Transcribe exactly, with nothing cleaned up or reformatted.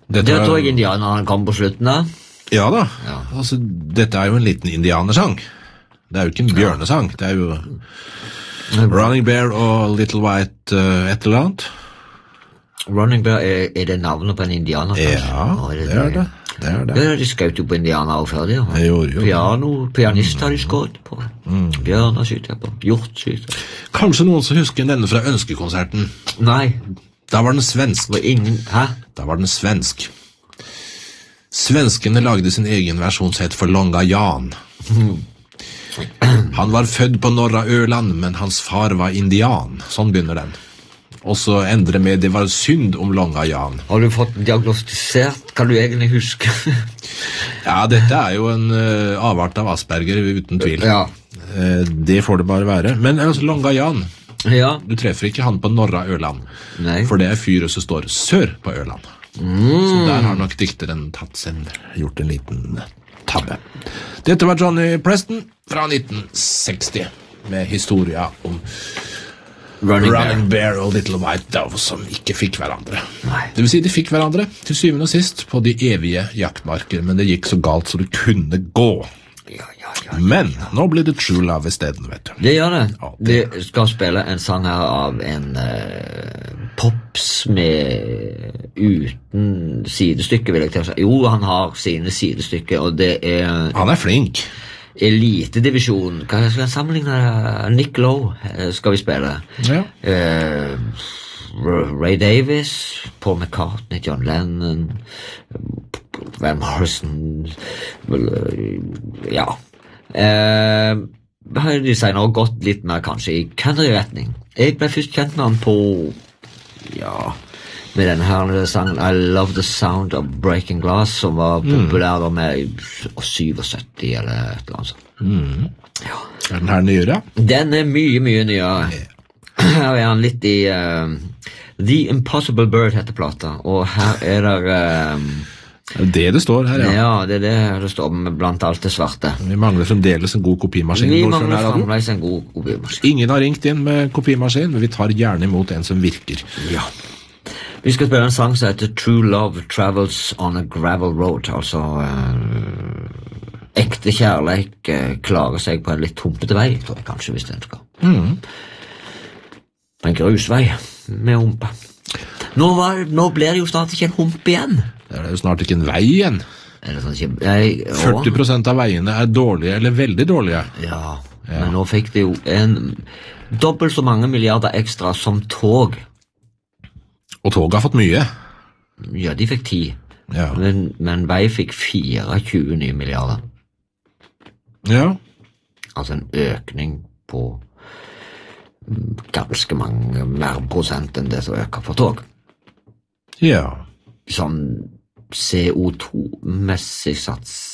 Dette Det var- tror jeg indianerne kom på slutten da. Ja da, Ja. altså, dette er jo en liten indianersang. Det er jo ikke en bjørnesang, det er jo Running Bear og Little White uh, et eller annet. Running Bear, er, er det navnet på en indianer? kanskje? Ja, Å, det er det. Det er det. Ja, de skjøt jo på indianer også før det. Ja. Det gjorde jo det. Piano, pianist har de skått på. Mm. Bjørner skyter på. Hjort skyter. Kanskje noen som husker denne fra ønskekonserten. Nei, Da var den svensk. det var ingen... Hæ? Da var den svensk. Svenskene lagde sin egen versjon som het for Longa Jan. Han var født på Norra Øland, men hans far var indian. Sånn begynner den. Og så ender det med det var synd om Longa Jan. Har du fått diagnostisert? Kan du egentlig huske? Ja, dette er jo en uh, avart av Asperger, uten tvil. Ja. Uh, det får det bare være. Men altså, Longa Jan, Ja. du treffer ikke han på Norra Øland. Nei. For det er fyret som står sør på Øland. Så der har nok dikteren tatt sin, gjort en liten tabbe. Dette var Johnny Preston fra nitten seksti, med historia om Running, Running Bear. Bear og Little White Dove som ikke fikk hverandre. Nei. Det vil si, de fikk hverandre til syvende og sist på de evige jaktmarker, men det gikk så galt så det kunne gå. Ja, ja, ja. Men nå blir det True Love i stedet, vet du. Det gjør det. Ja, det- Vi skal spille en sang her av en uh, pops med uten sidestykke, vil jeg til å si. Jo, han har sine sidestykker, og det er Han er flink. elitedivisjon. Hva skal jeg sammenligne det? Nick Lowe eh, skal vi spille. Ja. Eh, Ray Davis, Paul McCartney, John Lennon, Van Morrison, ja. Eh, de senere gått litt mer kanskje i country-retning. Jeg ble først kjent med han på, ja, med denne her sangen I Love the Sound of Breaking Glass, som var populær da med syttisju eller et eller annet sånt. Ja. Er den her nyere? Den er mye, mye nyere. Her er han litt i uh, The Impossible Bird heter plata, og her er det uh, Det er det det står her, ja. ja, det er det det står med blant alt det svarte. Vi mangler fremdeles en god kopimaskin. Vi Hvorfor mangler er det? fremdeles en god kopimaskin. Ingen har ringt inn med kopimaskin, men vi tar gjerne imot en som virker. Ja. Vi skal spille en sang som heter True Love Travels on a Gravel Road, altså uh, ekte kjærleik uh, klarer seg på en litt humpete vei, tror jeg kanskje, hvis den skal. Mm. På en grusvei med humpe. Nå, var, nå blir det jo snart ikke en hump igjen. Det er jo snart ikke en vei igjen. Er det sånn ikke... Jeg, å, førti prosent av veiene er dårlige eller veldig dårlige. ja, men nå fikk det jo en dobbelt så mange milliarder ekstra som tog. Og toget har fått mye. Ja, de fikk ti. Ja. Men, men vei fikk tjuefire nye milliarder. Ja. Altså en økning på ganske mange mer prosent enn det som øker for tog. Ja. Sånn C O to-messig sats